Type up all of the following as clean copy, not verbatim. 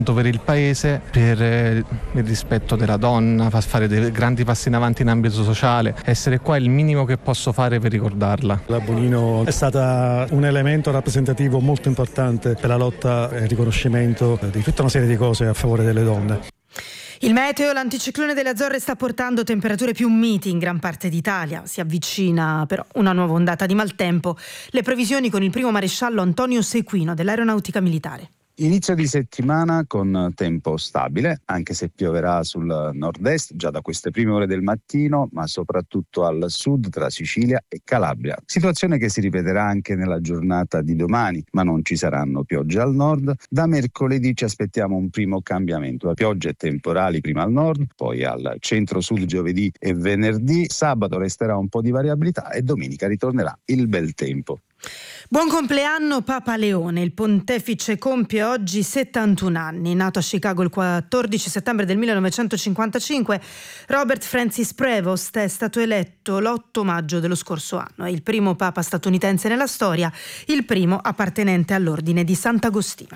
per il paese, per il rispetto della donna, fare dei grandi passi in avanti in ambito sociale. Essere qua è il minimo che posso fare per ricordarla. La Bonino è stata un elemento rappresentativo molto importante per la lotta e il riconoscimento di tutta una serie di cose a favore delle donne. Il meteo, l'anticiclone delle Azzorre sta portando temperature più miti in gran parte d'Italia. Si avvicina però una nuova ondata di maltempo. Le previsioni con il primo maresciallo Antonio Sequino dell'Aeronautica Militare. Inizio di settimana con tempo stabile, anche se pioverà sul nord-est già da queste prime ore del mattino, ma soprattutto al sud tra Sicilia e Calabria. Situazione che si ripeterà anche nella giornata di domani, ma non ci saranno piogge al nord. Da mercoledì ci aspettiamo un primo cambiamento, piogge temporali prima al nord, poi al centro-sud giovedì e venerdì. Sabato resterà un po' di variabilità e domenica ritornerà il bel tempo. Buon compleanno Papa Leone, il pontefice compie oggi 71 anni. Nato a Chicago il 14 settembre del 1955, Robert Francis Prevost è stato eletto l'8 maggio dello scorso anno. È il primo papa statunitense nella storia, il primo appartenente all'ordine di Sant'Agostino.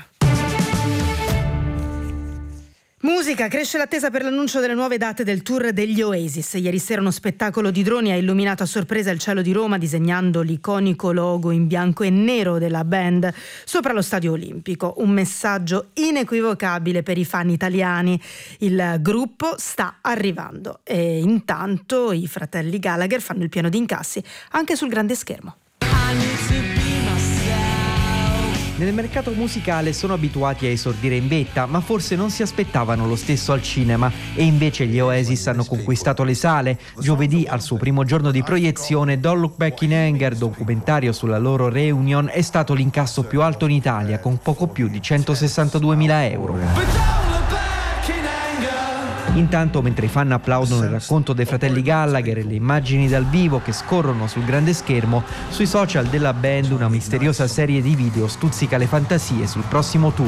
Musica, cresce l'attesa per l'annuncio delle nuove date del tour degli Oasis. Ieri sera uno spettacolo di droni ha illuminato a sorpresa il cielo di Roma disegnando l'iconico logo in bianco e nero della band sopra lo Stadio Olimpico. Un messaggio inequivocabile per i fan italiani. Il gruppo sta arrivando e intanto i fratelli Gallagher fanno il pieno di incassi anche sul grande schermo. Nel mercato musicale sono abituati a esordire in vetta, ma forse non si aspettavano lo stesso al cinema e invece gli Oasis hanno conquistato le sale. Giovedì, al suo primo giorno di proiezione, Don't Look Back in Anger, documentario sulla loro reunion, è stato l'incasso più alto in Italia con poco più di 162.000 euro. Intanto, mentre i fan applaudono il racconto dei fratelli Gallagher e le immagini dal vivo che scorrono sul grande schermo, sui social della band una misteriosa serie di video stuzzica le fantasie sul prossimo tour.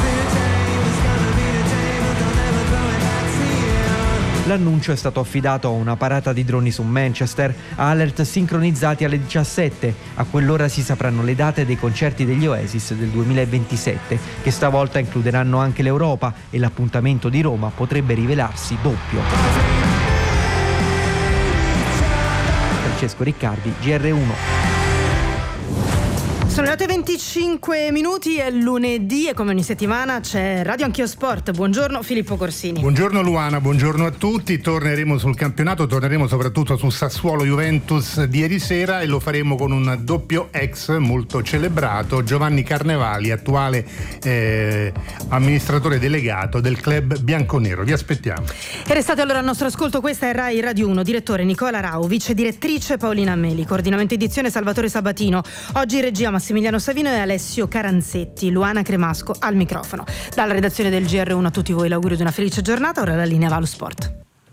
L'annuncio è stato affidato a una parata di droni su Manchester, a alert sincronizzati alle 17. A quell'ora si sapranno le date dei concerti degli Oasis del 2027, che stavolta includeranno anche l'Europa, e l'appuntamento di Roma potrebbe rivelarsi doppio. Francesco Riccardi, GR1. Sono le 8:25, è lunedì e come ogni settimana c'è Radio Anch'io Sport. Buongiorno Filippo Corsini. Buongiorno Luana, buongiorno a tutti. Torneremo sul campionato, torneremo soprattutto sul Sassuolo Juventus di ieri sera e lo faremo con un doppio ex molto celebrato, Giovanni Carnevali, attuale amministratore delegato del club bianconero. Vi aspettiamo. E restate allora al nostro ascolto, questa è Rai Radio 1, direttore Nicola Rau, vice direttrice Paolina Meli, coordinamento edizione Salvatore Sabatino. Oggi in regia Massimiliano Savino e Alessio Caranzetti, Luana Cremasco al microfono. Dalla redazione del GR1 a tutti voi l'augurio di una felice giornata, ora la linea va allo sport.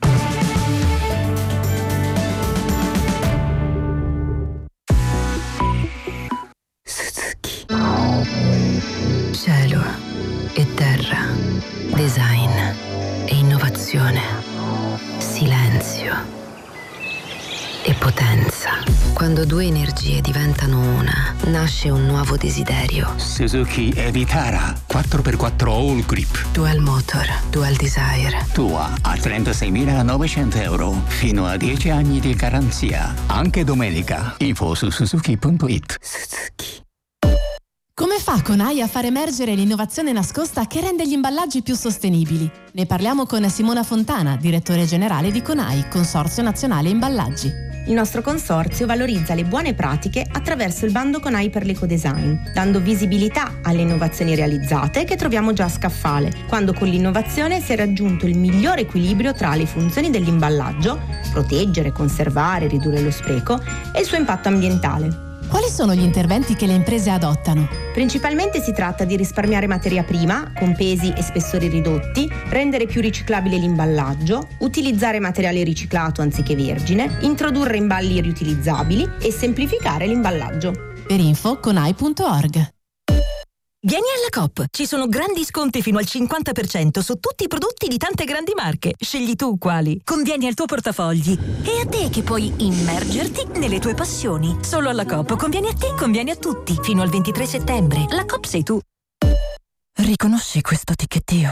Suzuki. Cielo e terra, design e innovazione, silenzio e potenza. Quando due energie diventano una, nasce un nuovo desiderio. Suzuki Evitara 4x4 All Grip. Dual Motor, Dual Desire. Tua a 36.900 euro, fino a 10 anni di garanzia. Anche domenica. Info su suzuki.it. Suzuki. Come fa Conai a far emergere l'innovazione nascosta che rende gli imballaggi più sostenibili? Ne parliamo con Simona Fontana, direttore generale di Conai, Consorzio Nazionale Imballaggi. Il nostro consorzio valorizza le buone pratiche attraverso il bando Conai per l'ecodesign, dando visibilità alle innovazioni realizzate che troviamo già a scaffale, quando con l'innovazione si è raggiunto il migliore equilibrio tra le funzioni dell'imballaggio, proteggere, conservare, ridurre lo spreco, e il suo impatto ambientale. Quali sono gli interventi che le imprese adottano? Principalmente si tratta di risparmiare materia prima, con pesi e spessori ridotti, rendere più riciclabile l'imballaggio, utilizzare materiale riciclato anziché vergine, introdurre imballi riutilizzabili e semplificare l'imballaggio. Per info conai.org. Vieni alla Coop, ci sono grandi sconti fino al 50% su tutti i prodotti di tante grandi marche. Scegli tu quali. Convieni al tuo portafogli. E a te che puoi immergerti nelle tue passioni. Solo alla Coop conviene a te, conviene a tutti. Fino al 23 settembre. La Coop sei tu. Riconosci questo ticchettio?